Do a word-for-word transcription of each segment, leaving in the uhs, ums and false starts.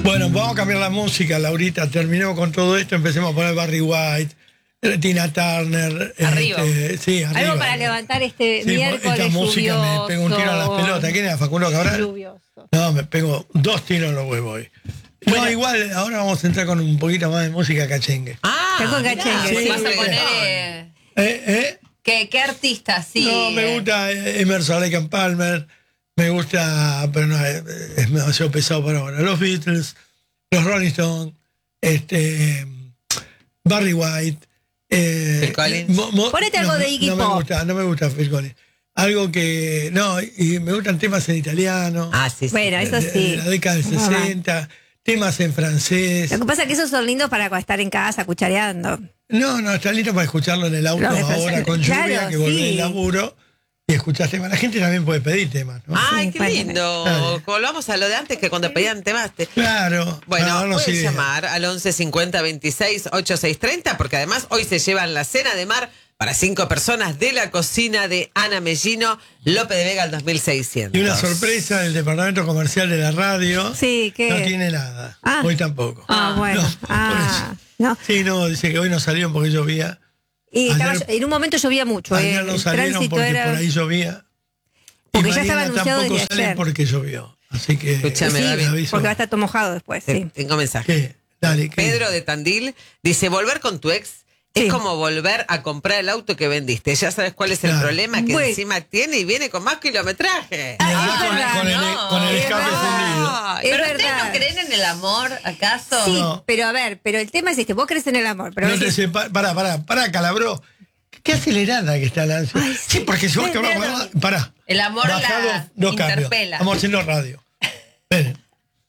Bueno, vamos a cambiar la música, Laurita. Terminemos con todo esto, empecemos a poner Barry White, Tina Turner. Arriba. Este, sí, arriba. Algo para levantar este Sí, miércoles esta música lluvioso. me pego un tiro a las pelotas. ¿Quién era, Facundo Cabral? Lluvioso. No, me pego dos tiros en los huevos hoy. Bueno. No, igual, ahora vamos a entrar con un poquito más de música cachengue. Ah, Está con mirá, cachengue, sí. vas a poner... Sí. Eh, ¿Eh? ¿Eh? ¿qué, ¿Qué artista? Sí. No, me gusta eh, Emerson Lake and Palmer, me gusta, pero no, es, es demasiado pesado para ahora. Los Beatles, los Rolling Stones, este, Barry White. Eh, Phil Collins. mo- mo- Ponete algo no, de Iggy no me Pop. gusta, no me gusta Phil Collins. Algo que, no, y me gustan temas en italiano. Ah, sí, sí. Bueno, eso de, de sí. la década del No, va. sesenta, temas en francés. Lo que pasa es que esos son lindos para estar en casa cuchareando. No, no, está lindo para escucharlo en el auto Lo de ahora francés. con lluvia, Claro, que volvés sí. del laburo y escuchás temas. La gente también puede pedir temas, ¿no? Ay, Sí, qué bueno. lindo. Dale. Volvamos a lo de antes, que cuando pedían temas. te- Claro. Bueno, para darnos pueden ideas. llamar al once cincuenta veintiséis ochenta y seis treinta, porque además hoy se llevan la cena de mar para cinco personas de la cocina de Ana Mellino, López de Vega al dos mil seiscientos. Y una sorpresa del departamento comercial de la radio. Sí, que... No tiene nada. Ah. Hoy tampoco. Ah, bueno. No, por ah, eso. no. Sí, no, dice que hoy no salieron porque llovía. Y estaba- Ayer- en un momento llovía mucho. eh, Ayer no el salieron tránsito porque era... por ahí llovía. Porque y ya estaba mañana anunciado tampoco desde salen ayer. porque llovió. Así que Escúchame, sí, David, les aviso. Porque va a estar todo mojado después, Te- sí. Tengo mensaje. ¿Qué? Dale, ¿qué? Pedro de Tandil dice, volver con tu ex Sí. es como volver a comprar el auto que vendiste. Ya sabes cuál es el Claro. problema, que Bueno. encima tiene y viene con más kilometraje. Y además es con, verdad, con el, no, con el es escape verdad. fundido. Ay, Es ¿Pero ustedes verdad. no creen en el amor, acaso? Sí, No. pero a ver, pero el tema es este, vos crees en el amor, pero No vos te decís, sepa- pará, pará, pará, Calabró. Qué acelerada que está la ansia. Ay, Sí, sí. porque si vos te Desde vas pará. El amor Bajá la dos, dos cambios. interpela. Vamos haciendo radio. Esperen.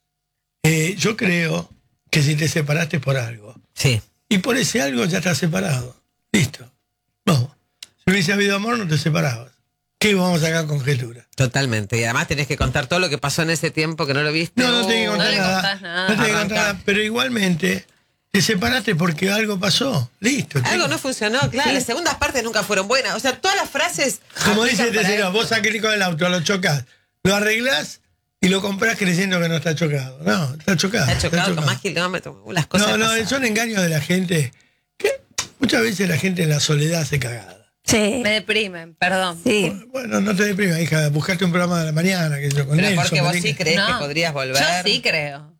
Eh, yo creo que si te separaste es por algo. Sí. Y por ese algo ya estás separado. Listo. Vamos. Si hubiese habido amor, no te separabas. ¿Qué vamos a sacar conjetura? Totalmente. Y además tenés que contar todo lo que pasó en ese tiempo que no lo viste. No, no tenés que Uh, contar no le nada. contás nada. No tenés que contar Arrancá. nada. Pero igualmente, te separaste porque algo pasó. Listo. Algo te- no funcionó, claro. Sí. Las segundas partes nunca fueron buenas. O sea, todas las frases. Como aplican dice el para tercero, esto. vos saqués con el auto, lo chocas, lo arreglás y lo comprás creyendo que no está chocado. No, está chocado. Está chocado con más kilómetros. uh, Las No, cosas. no, pasaron. son engaños de la gente. Que muchas veces la gente en la soledad hace cagada. sí, Me deprimen, perdón. sí. Bueno, no te deprimas, hija, buscate un programa de la mañana, que yo con Pero Nelson, porque vos Marique. sí crees No, que podrías volver. Yo sí creo.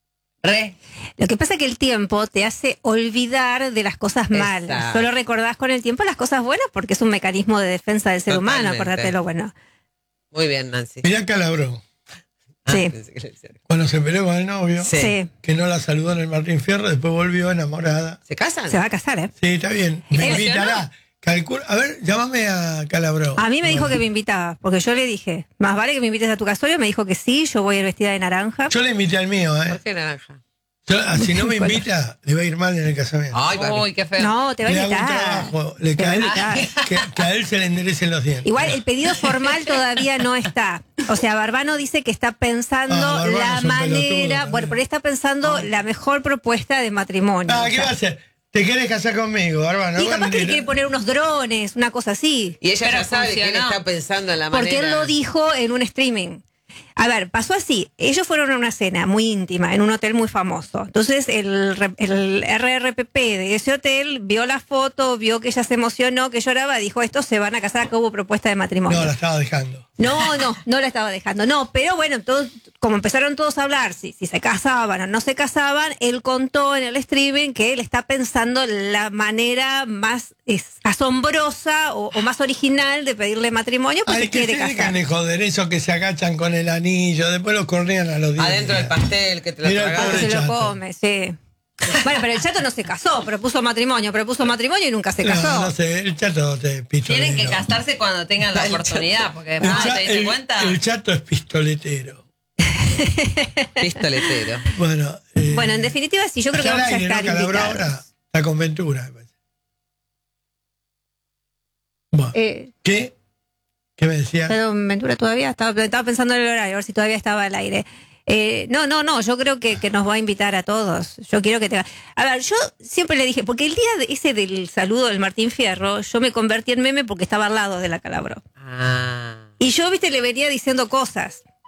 Re. Lo que pasa es que el tiempo te hace olvidar de las cosas malas. Exacto. Solo recordás con el tiempo las cosas buenas porque es un mecanismo de defensa del ser humano, Totalmente. acordate de lo bueno. Muy bien, Nancy. Mirá Calabró, Ah, Sí. pensé que le decía. cuando se peleó con el novio, Sí. Sí. que no la saludó en el Martín Fierro, después volvió enamorada. ¿Se casan? Se va a casar, ¿eh? Sí, está bien. Me ¿Él- invitará. Calcula, a ver, llámame a Calabró. A mí me dijo que me invitaba, porque yo le dije, más vale que me invites a tu casorio, me dijo que sí, yo voy a ir vestida de naranja. Yo le invité al mío, ¿eh? ¿Por qué naranja? Yo, ah, si no me Bueno. invita, le va a ir mal en el casamiento. Ay, vale. Uy, qué feo. No, te va a le hago un invitar. trabajo, le Te va a cae, invitar. que, que a él se le enderecen los dientes. Igual el pedido formal todavía no está. O sea, Barbano dice que está pensando Ah, Barbano la es un manera, pelotudo bueno, también. pero él está pensando la mejor propuesta de matrimonio. Ah, O ¿qué sea, va a hacer? ¿Te querés casar conmigo, Bárbara? y capaz que le quiere poner unos drones, una cosa así. Y ella Pero ya sabe que él funcionó. está pensando en la Porque manera. él lo dijo en un streaming. A ver, pasó así. Ellos fueron a una cena muy íntima en un hotel muy famoso. Entonces el, re- el R R P P de ese hotel vio la foto, vio que ella se emocionó, que lloraba, dijo, estos se van a casar, acá hubo propuesta de matrimonio. No, la estaba dejando. No, no, no la estaba dejando. No, pero bueno, todos, como empezaron todos a hablar, si, si se casaban o no se casaban, él contó en el streaming que él está pensando la manera más es, asombrosa o, o más original de pedirle matrimonio porque Ay, que quiere se casar. dejan de joder, eso que se agachan con el anillo, después lo corrían a los dientes. Adentro del pastel, que te lo Mira el tragás. pobre Se lo chato. come, sí. Bueno, pero el chato no se casó, propuso matrimonio, propuso matrimonio y nunca se casó. No, no sé, el chato te pistolero. Tienen que casarse cuando tengan la El oportunidad, porque El, después cha- te diste el- cuenta. el chato es pistoletero. Pistoletero. Bueno, eh, Bueno, en definitiva, sí, yo creo que está vamos al a aire, estar ¿no, Calabró, invitados. ahora? Está con Ventura, me parece. Bueno, Eh, ¿qué? ¿Qué me decía? Perdón, Ventura todavía estaba, estaba pensando en el horario, a ver si todavía estaba al aire. Eh, no, no, no, yo creo que, que nos va a invitar a todos. Yo quiero que te... A ver, yo siempre le dije, porque el día de ese del saludo del Martín Fierro, yo me convertí en meme porque estaba al lado de la Calabró. Ah. Y yo, viste, le venía diciendo cosas,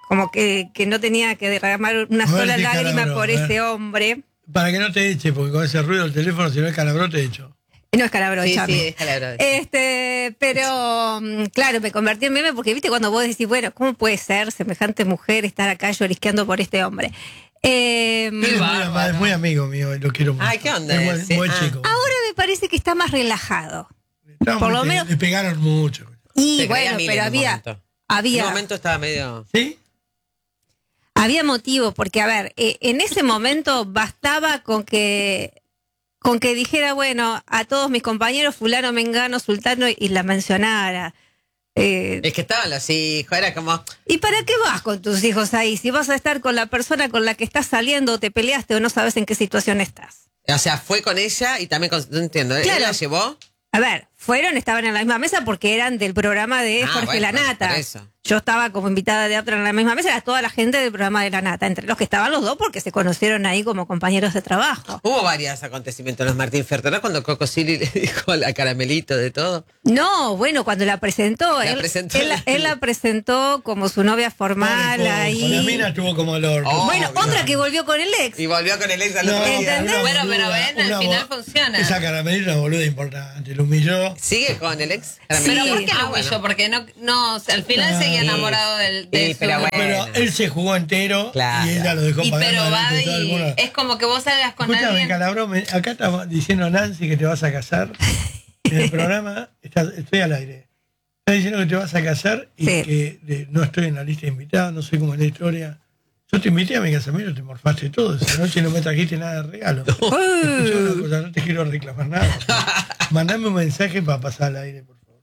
como que, que no tenía que derramar una A ver sola si lágrima calabró, por a ver. ese hombre. Para que no te eche, porque con ese ruido del teléfono, si no es calabró, te echo. No es Calabro, Sí, Charlie. sí, es Calabro. Este, pero mm, claro, me convertí en meme porque viste cuando vos decís, bueno, ¿cómo puede ser semejante mujer estar acá llorisqueando por este hombre? Eh, Él es muy, bárbaro. ama- es muy amigo mío, y lo quiero mucho. Ay, ¿qué onda Es él? buen, Sí, buen ah. chico. ahora me parece que está más relajado. Estamos- por lo le- menos- Le pegaron mucho. Y Se creía bueno, mil pero en un había, momento. En un había, momento estaba medio... ¿Sí? había motivo, porque a ver, eh, en ese momento bastaba con que con que dijera, bueno, a todos mis compañeros, fulano, mengano, sultano, y la mencionara. Eh, Es que estaban los hijos, era como... ¿Y para qué vas con tus hijos ahí? Si vas a estar con la persona con la que estás saliendo, o te peleaste o no sabes en qué situación estás. O sea, fue con ella y también con... No entiendo, ¿él Claro. la llevó? A ver, fueron, estaban en la misma mesa porque eran del programa de Ah, Jorge bueno, Lanata. por eso. Yo estaba como invitada de otra en la misma mesa, era toda la gente del programa de Lanata, entre los que estaban los dos porque se conocieron ahí como compañeros de trabajo. Hubo varios acontecimientos en los Martín Fierro, ¿no? Cuando Coco Silly le dijo a la Caramelito de todo. No, bueno, cuando la presentó, La él, presentó. él la- él la presentó como su novia formal Pobre, pobre, ahí. Con la mina estuvo como el orto. Oh, Bueno, no. otra que volvió con el ex. Y volvió con el ex al No, otro día. ¿entendés? una Bueno, pero boluda, ven, al una final bo- funciona. Esa caramelita, una boluda importante, lo humilló. ¿Sigue con el ex? Sí. Pero ¿por qué Ah, lo bueno. humilló? Porque no, no, o sea, al final Ah, seguía sí. enamorado del, de Sí, su... pero bueno. Pero él se jugó entero Claro. y ella lo dejó Y pagando pero delante de todo el Babi, mundo. es como que vos salgas con Escúchame, alguien... Calabro, me- acá está diciendo Nancy que te vas a casar. En el programa, está- estoy al aire. Está diciendo que te vas a casar y Sí. que de- no estoy en la lista de invitados, no sé cómo es la historia. Yo te invité a mi casamiento, te morfaste todo. Esa noche no me trajiste nada de regalo. Escuchá una cosa, no te quiero reclamar nada. Mandame un mensaje para pasar al aire, por favor.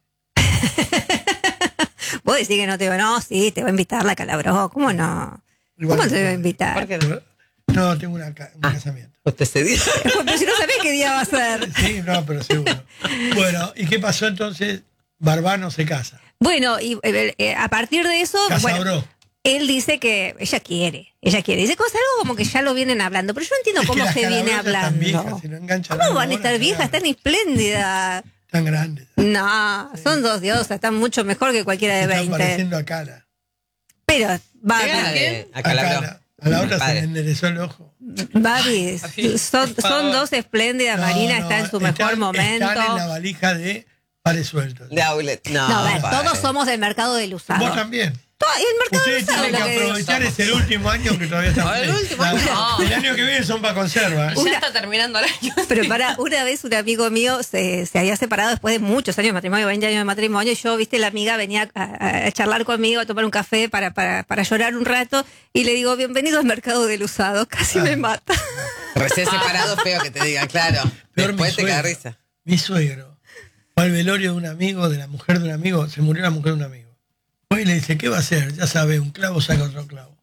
Vos decís que no te va, no, sí, te va a invitar la Calabró, ¿cómo no? Igual ¿Cómo no te va a puedo. invitar? ¿Por qué? No, tengo una ca- un casamiento. ¿Usted se dio? Pero si no sabés qué día va a ser. Sí, no, pero seguro. Bueno, ¿y qué pasó entonces? Barbano se casa. Bueno, y eh, eh, a partir de eso, bueno, Casabró. él dice que ella quiere, ella quiere. Dice cosas algo como que ya lo vienen hablando, pero yo no entiendo Es que cómo las se viene calabrosas están hablando. viejas, si no enganchan ¿Cómo una van a hora, estar viejas? claro. Tan espléndidas. Tan grandes. No, son dos diosas, están mucho mejor que cualquiera de Están veinte. pareciendo a cara. Pero, Llega Babi, de- A A Calabró. cara. A la otra se Padre. le enderezó el ojo. Babi, son, son dos espléndidas. No, Marina no, está en su mejor están- momento. Están en la valija de pares sueltos. De outlet. No, No, a ver, padre. todos somos del mercado del usado. Vos también. Todo- el mercado del Ustedes usado tienen lo que que digo. aprovechar es el último año que todavía está. Ah, el último año. No. El año que viene son para conserva. ¿eh? Ya Una- está terminando el año. Pero para, una vez un amigo mío se, se había separado después de muchos años de matrimonio, veinte años de matrimonio, y yo, viste, la amiga venía a, a charlar conmigo, a tomar un café para, para, para llorar un rato, y le digo, bienvenido al mercado del usado, casi me mata. Recién separado, feo que te diga, claro. Peor Después mi te caga suegro. risa. Mi suegro fue al velorio de un amigo, de la mujer de un amigo, se murió la mujer de un amigo. Hoy le dice, ¿qué va a hacer? Ya sabe, un clavo saca otro clavo.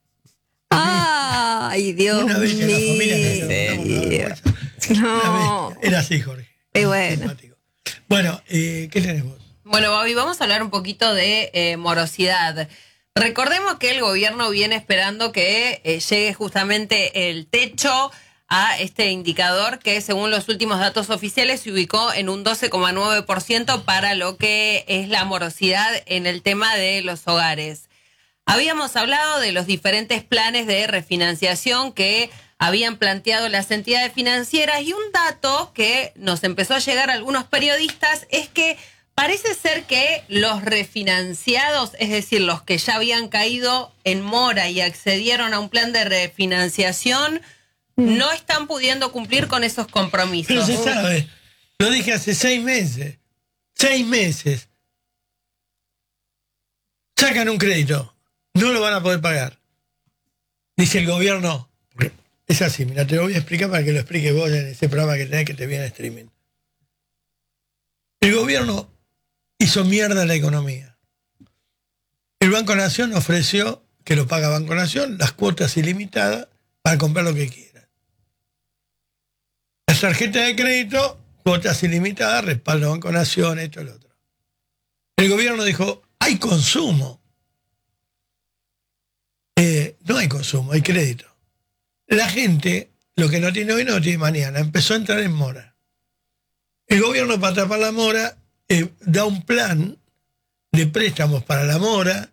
Ay, Dios Una vez que la familia le mío. dio un clavo, una No. bestia. Era así, Jorge. Y bueno. Simpático. Bueno, eh, ¿qué tenemos? Bueno, Babi, vamos a hablar un poquito de eh, morosidad. Recordemos que el gobierno viene esperando que eh, llegue justamente el techo a este indicador que según los últimos datos oficiales se ubicó en un doce coma nueve por ciento para lo que es la morosidad en el tema de los hogares. Habíamos hablado de los diferentes planes de refinanciación que habían planteado las entidades financieras y un dato que nos empezó a llegar a algunos periodistas es que parece ser que los refinanciados, es decir, los que ya habían caído en mora y accedieron a un plan de refinanciación, no están pudiendo cumplir con esos compromisos. Pero se sabe. Lo dije hace seis meses. Seis meses. Sacan un crédito. No lo van a poder pagar. Dice el gobierno. Es así, mira, te lo voy a explicar para que lo expliques vos en ese programa que tenés que te viene en streaming. El gobierno hizo mierda la economía. El Banco Nación ofreció, que lo paga Banco Nación, las cuotas ilimitadas para comprar lo que quiera. Las tarjetas de crédito, cuotas ilimitadas, respaldo Banco Nación, esto y lo otro. El gobierno dijo, hay consumo. Eh, no hay consumo, hay crédito. La gente, lo que no tiene hoy no tiene mañana, empezó a entrar en mora. El gobierno, para tapar la mora, eh, da un plan de préstamos para la mora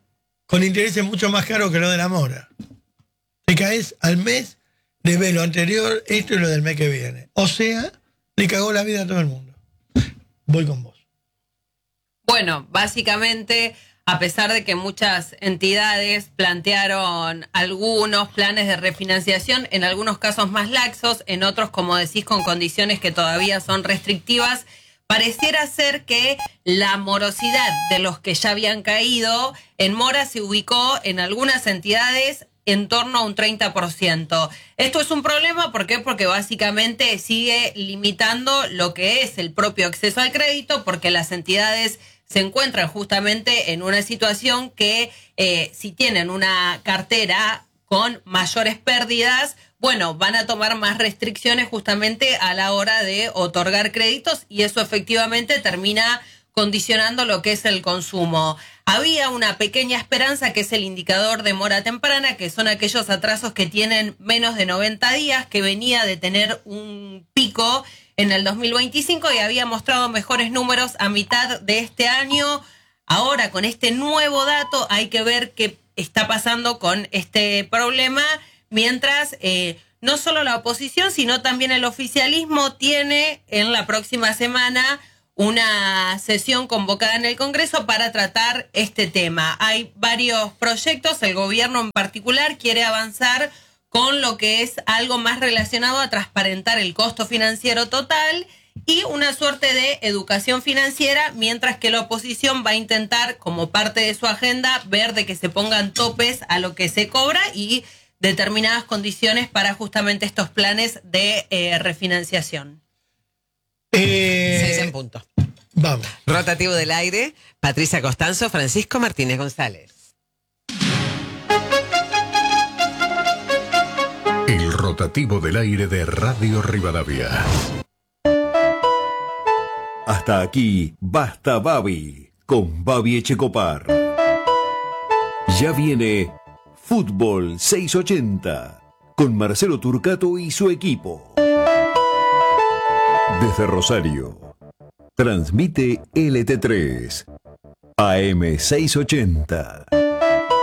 con intereses mucho más caros que lo de la mora. Te caes al mes, debes lo anterior, esto y lo del mes que viene. O sea, le cagó la vida a todo el mundo. Voy con vos. Bueno, básicamente, a pesar de que muchas entidades plantearon algunos planes de refinanciación, en algunos casos más laxos, en otros, como decís, con condiciones que todavía son restrictivas, pareciera ser que la morosidad de los que ya habían caído en mora se ubicó en algunas entidades en torno a un treinta por ciento. Esto es un problema, ¿por qué? Porque básicamente sigue limitando lo que es el propio acceso al crédito, porque las entidades se encuentran justamente en una situación que eh, si tienen una cartera con mayores pérdidas, bueno, van a tomar más restricciones justamente a la hora de otorgar créditos y eso efectivamente termina condicionando lo que es el consumo. Había una pequeña esperanza que es el indicador de mora temprana, que son aquellos atrasos que tienen menos de noventa días, que venía de tener un pico en el dos mil veinticinco y había mostrado mejores números a mitad de este año. Ahora, con este nuevo dato, hay que ver qué está pasando con este problema, mientras eh, no solo la oposición, sino también el oficialismo tiene en la próxima semana una sesión convocada en el Congreso para tratar este tema. Hay varios proyectos, el gobierno en particular quiere avanzar con lo que es algo más relacionado a transparentar el costo financiero total y una suerte de educación financiera, mientras que la oposición va a intentar, como parte de su agenda, ver de que se pongan topes a lo que se cobra y determinadas condiciones para justamente estos planes de eh, refinanciación. Eh, Seis en punto. Vamos. Rotativo del aire, Patricia Costanzo, Francisco Martínez González. El rotativo del aire de Radio Rivadavia. Hasta aquí, Basta Babi, con Babi Echecopar. Ya viene Fútbol seiscientos ochenta, con Marcelo Turcato y su equipo. Desde Rosario, transmite L T tres, A M seiscientos ochenta.